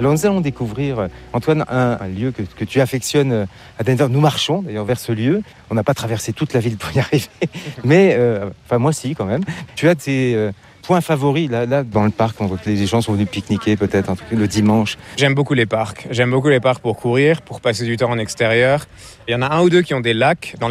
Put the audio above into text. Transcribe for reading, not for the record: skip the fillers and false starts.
Alors nous allons découvrir, Antoine, un lieu que tu affectionnes à Denver. Nous marchons d'ailleurs vers ce lieu. On n'a pas traversé toute la ville pour y arriver, mais moi si quand même. Tu as tes points favoris là dans le parc. On voit que les gens sont venus pique-niquer peut-être en tout cas, le dimanche. J'aime beaucoup les parcs. J'aime beaucoup les parcs pour courir, pour passer du temps en extérieur. Il y en a un ou deux qui ont des lacs dans